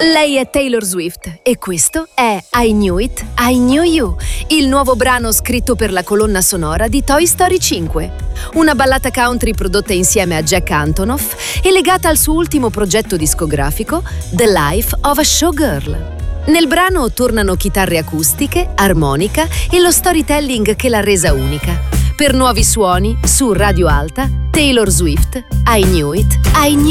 Lei è Taylor Swift e questo è I Knew It, I Knew You, il nuovo brano scritto per la colonna sonora di Toy Story 5. Una ballata country prodotta insieme a Jack Antonoff e legata al suo ultimo progetto discografico, The Life of a Showgirl. Nel brano tornano chitarre acustiche, armonica e lo storytelling che l'ha resa unica. Per nuovi suoni, su Radio Alta, Taylor Swift, I Knew It, I Knew